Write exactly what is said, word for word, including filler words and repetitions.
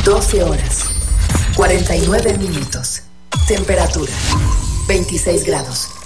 doce horas, cuarenta y nueve minutos. Temperatura, veintiséis grados.